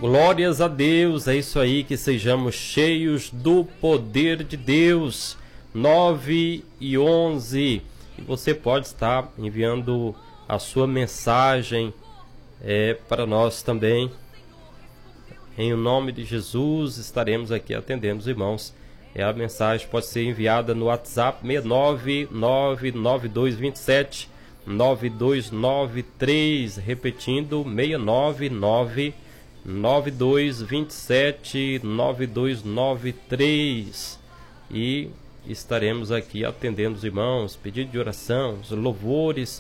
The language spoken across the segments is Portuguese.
Glórias a Deus, é isso aí, que sejamos cheios do poder de Deus. 9h11, e você pode estar enviando a sua mensagem para nós também. Em nome de Jesus, estaremos aqui atendendo os irmãos. A mensagem pode ser enviada no WhatsApp 69992279293, repetindo 69992279293, e estaremos aqui atendendo os irmãos, pedido de oração, os louvores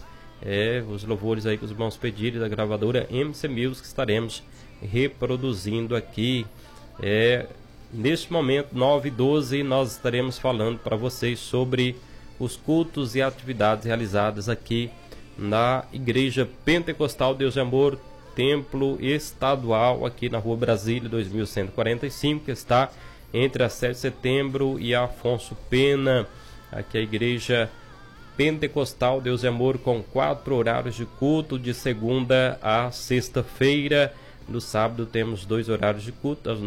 aí que os irmãos pedirem da gravadora MC Music, estaremos reproduzindo aqui. Neste momento, 9h12, nós estaremos falando para vocês sobre os cultos e atividades realizadas aqui na Igreja Pentecostal Deus de Amor, Templo Estadual, aqui na Rua Brasília 2145, que está entre a 7 de setembro e a Afonso Pena. Aqui a Igreja Pentecostal Deus de Amor, com 4 horários de culto, de segunda a sexta-feira. No sábado temos 2 horários de culto, às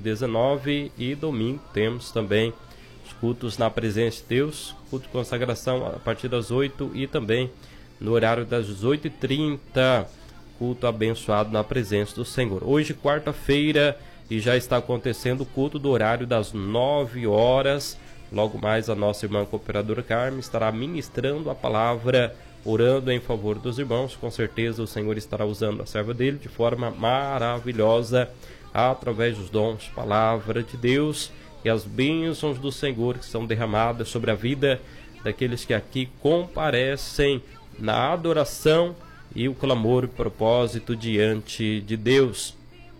9h19, e domingo temos também os cultos na presença de Deus, culto de consagração a partir das 8, e também no horário das 18h30, culto abençoado na presença do Senhor. Hoje, quarta-feira, e já está acontecendo o culto do horário das 9 horas. Logo mais a nossa irmã cooperadora Carmen estará ministrando a palavra, orando em favor dos irmãos. Com certeza o Senhor estará usando a serva dele de forma maravilhosa, através dos dons, palavra de Deus e as bênçãos do Senhor que são derramadas sobre a vida daqueles que aqui comparecem na adoração e o clamor e propósito diante de Deus.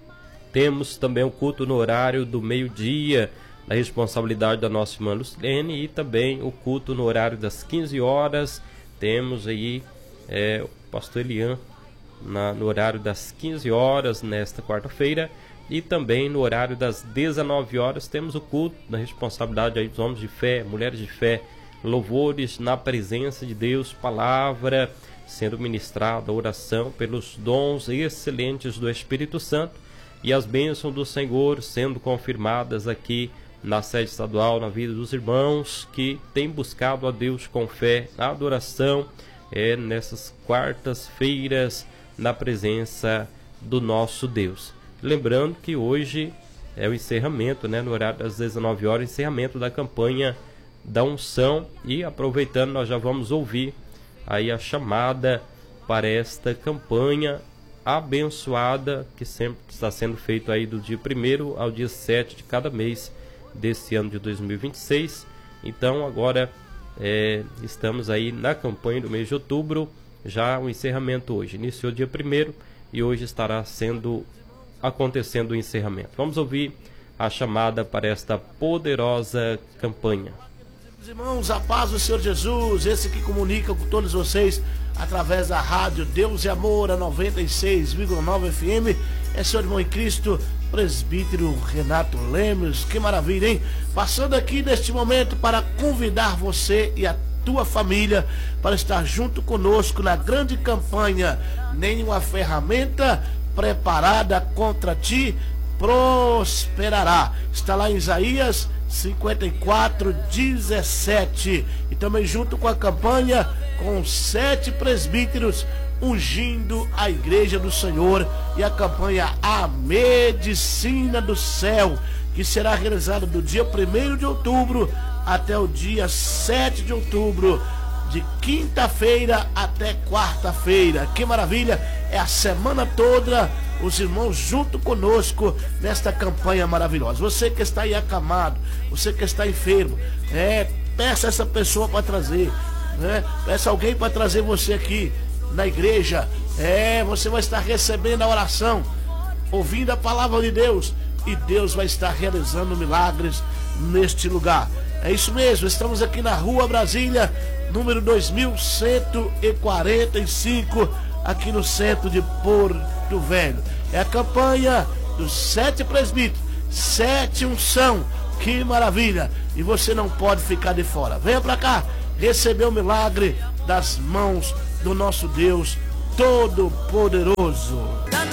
Temos também o culto no horário do meio-dia, na responsabilidade da nossa irmã Lucilene, e também o culto no horário das 15 horas. Temos aí o pastor Elian no horário das 15 horas nesta quarta-feira, e também no horário das 19 horas temos o culto na responsabilidade aí dos homens de fé, mulheres de fé, louvores na presença de Deus, palavra sendo ministrada, oração pelos dons excelentes do Espírito Santo e as bênçãos do Senhor sendo confirmadas aqui na sede estadual, na vida dos irmãos que têm buscado a Deus com fé, adoração, nessas quartas-feiras, na presença do nosso Deus. Lembrando que hoje é o encerramento, no horário das 19 horas, encerramento da campanha da unção, e aproveitando, nós já vamos ouvir aí a chamada para esta campanha abençoada, que sempre está sendo feito aí do dia 1º ao dia 7 de cada mês desse ano de 2026. Então agora estamos aí na campanha do mês de outubro, já o encerramento hoje, iniciou dia 1º e hoje estará acontecendo o encerramento. Vamos ouvir a chamada para esta poderosa campanha. Irmãos, a paz do Senhor Jesus, esse que comunica com todos vocês através da rádio Deus e Amor, a 96,9 FM, é seu irmão em Cristo, presbítero Renato Lemos. Que maravilha, hein? Passando aqui neste momento para convidar você e a tua família para estar junto conosco na grande campanha Nenhuma Ferramenta Preparada Contra Ti Prosperará. Está lá em Isaías 54:17, e também junto com a campanha, com 7 presbíteros ungindo a igreja do Senhor, e a campanha A Medicina do Céu, que será realizada do dia 1º de outubro até o dia 7 de outubro, de quinta-feira até quarta-feira. Que maravilha! É a semana toda os irmãos junto conosco nesta campanha maravilhosa. Você que está aí acamado, você que está enfermo, peça essa pessoa para trazer, peça alguém para trazer você aqui na igreja. Você vai estar recebendo a oração, ouvindo a palavra de Deus, e Deus vai estar realizando milagres neste lugar. É isso mesmo, estamos aqui na Rua Brasília, número 2145, aqui no centro de Porto Velho. É a campanha dos 7 presbíteros, 7 unção. Que maravilha! E você não pode ficar de fora. Venha para cá, receber o milagre das mãos do nosso Deus Todo-Poderoso.